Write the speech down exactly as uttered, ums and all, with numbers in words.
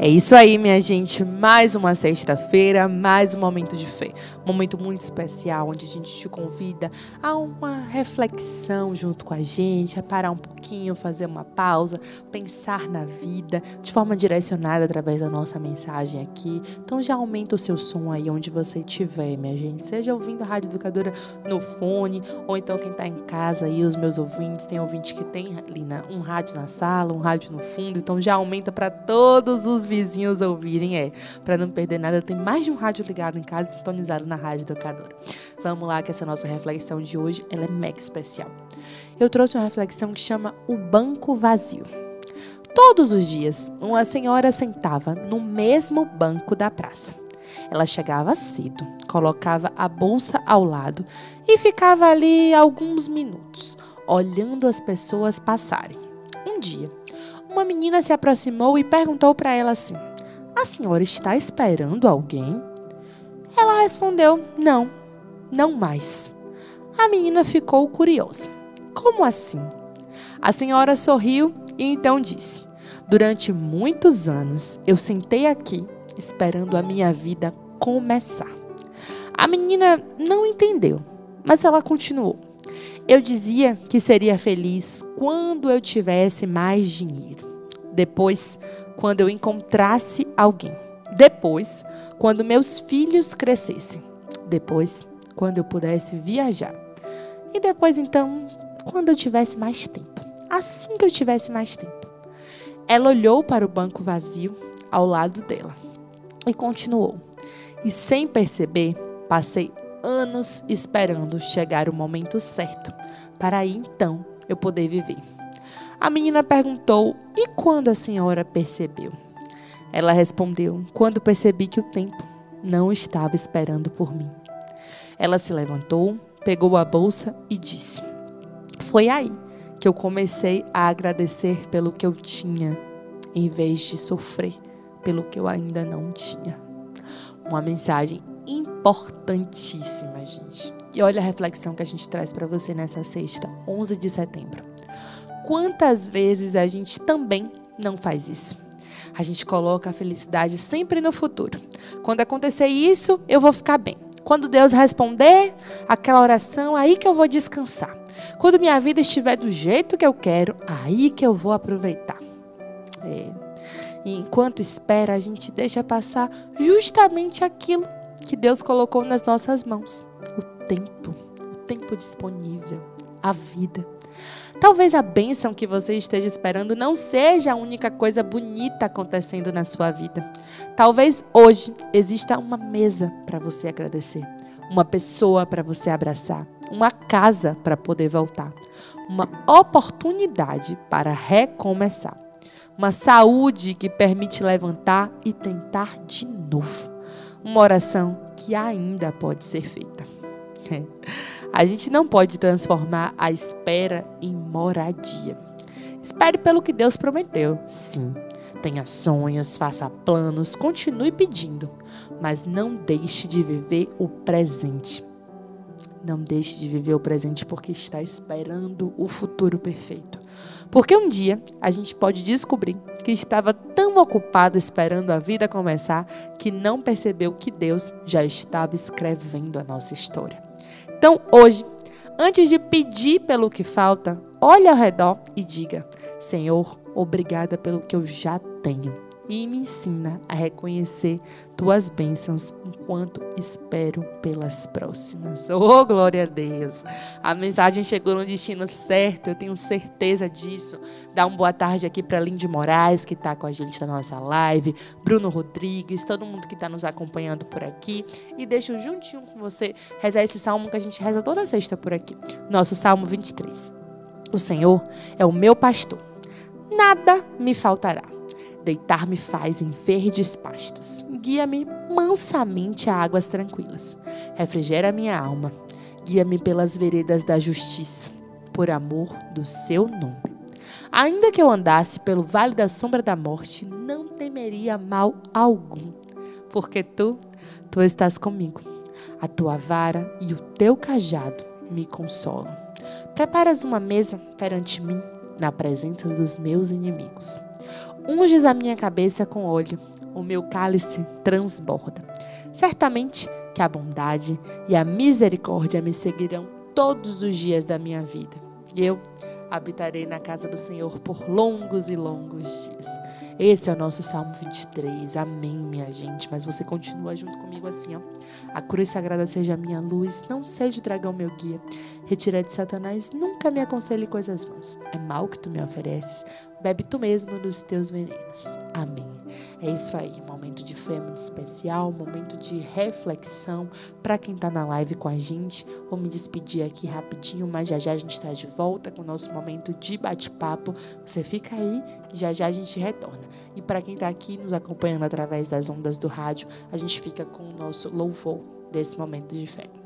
É isso aí, minha gente. Mais uma sexta-feira, mais um momento de fé. Um momento muito especial, onde a gente te convida a uma reflexão junto com a gente, a parar um pouquinho, fazer uma pausa, pensar na vida, de forma direcionada através da nossa mensagem aqui. Então já aumenta o seu som aí onde você estiver, minha gente. Seja ouvindo a Rádio Educadora no fone, ou então quem está em casa aí, os meus ouvintes, tem ouvinte que tem ali na, um rádio na sala, um rádio no fundo, então já aumenta para todos os vizinhos ouvirem, é, para não perder nada. Tem mais de um rádio ligado em casa, sintonizado na Rádio Educadora. Vamos lá, que essa nossa reflexão de hoje, ela é mega especial. Eu trouxe uma reflexão que chama O Banco Vazio. Todos os dias, uma senhora sentava no mesmo banco da praça. Ela chegava cedo, colocava a bolsa ao lado e ficava ali alguns minutos, olhando as pessoas passarem. Um dia, uma menina se aproximou e perguntou para ela assim: "A senhora está esperando alguém?" Ela respondeu: "Não, não mais." A menina ficou curiosa. "Como assim?" A senhora sorriu e então disse: "Durante muitos anos eu sentei aqui esperando a minha vida começar." A menina não entendeu, mas ela continuou: "Eu dizia que seria feliz quando eu tivesse mais dinheiro. Depois, quando eu encontrasse alguém. Depois, quando meus filhos crescessem. Depois, quando eu pudesse viajar. E depois, então, quando eu tivesse mais tempo. Assim que eu tivesse mais tempo." Ela olhou para o banco vazio ao lado dela e continuou: "E sem perceber, passei anos esperando chegar o momento certo, para aí então eu poder viver." A menina perguntou: "E quando a senhora percebeu?" Ela respondeu: "Quando percebi que o tempo não estava esperando por mim." Ela se levantou, pegou a bolsa e disse: "Foi aí que eu comecei a agradecer pelo que eu tinha, em vez de sofrer pelo que eu ainda não tinha." Uma mensagem importantíssima, gente. E olha a reflexão que a gente traz para você nessa sexta, onze de setembro. Quantas vezes a gente também não faz isso? A gente coloca a felicidade sempre no futuro. Quando acontecer isso, eu vou ficar bem. Quando Deus responder aquela oração, aí que eu vou descansar. Quando minha vida estiver do jeito que eu quero, aí que eu vou aproveitar. É. E enquanto espera, a gente deixa passar justamente aquilo que Deus colocou nas nossas mãos. O tempo, o tempo disponível, a vida. Talvez a bênção que você esteja esperando não seja a única coisa bonita acontecendo na sua vida. Talvez hoje exista uma mesa para você agradecer, uma pessoa para você abraçar, uma casa para poder voltar, uma oportunidade para recomeçar, uma saúde que permite levantar e tentar de novo, uma oração que ainda pode ser feita. A gente não pode transformar a espera em moradia. Espere pelo que Deus prometeu, sim. Tenha sonhos, faça planos, continue pedindo, mas não deixe de viver o presente. Não deixe de viver o presente porque está esperando o futuro perfeito. Porque um dia a gente pode descobrir que estava tão ocupado esperando a vida começar que não percebeu que Deus já estava escrevendo a nossa história. Então, hoje, antes de pedir pelo que falta, olhe ao redor e diga: "Senhor, obrigada pelo que eu já tenho." E me ensina a reconhecer tuas bênçãos enquanto espero pelas próximas. Oh, glória a Deus! A mensagem chegou no destino certo, eu tenho certeza disso. Dá uma boa tarde aqui para Lindy Moraes, que está com a gente na nossa live, Bruno Rodrigues, todo mundo que está nos acompanhando por aqui. E deixa eu juntinho com você rezar esse salmo que a gente reza toda sexta por aqui. Nosso Salmo vinte e três. O Senhor é o meu pastor, nada me faltará. Deitar-me faz em verdes pastos. Guia-me mansamente a águas tranquilas. Refrigera minha alma. Guia-me pelas veredas da justiça, por amor do seu nome. Ainda que eu andasse pelo vale da sombra da morte, não temeria mal algum, porque tu, tu estás comigo. A tua vara e o teu cajado me consolam. Preparas uma mesa perante mim, na presença dos meus inimigos. Unges a minha cabeça com óleo, o meu cálice transborda. Certamente que a bondade e a misericórdia me seguirão todos os dias da minha vida. E eu habitarei na casa do Senhor por longos e longos dias. Esse é o nosso Salmo vinte e três. Amém, minha gente. Mas você continua junto comigo assim, ó. A cruz sagrada seja a minha luz, não seja o dragão meu guia. Retira de Satanás, nunca me aconselhe coisas vãs. É mal que tu me ofereces, bebe tu mesmo dos teus venenos. Amém. É isso aí, um momento de fé muito especial, um momento de reflexão para quem está na live com a gente. Vou me despedir aqui rapidinho, mas já já a gente está de volta com o nosso momento de bate-papo. Você fica aí, que já já a gente retorna. E para quem está aqui nos acompanhando através das ondas do rádio, a gente fica com o nosso louvor desse momento de fé.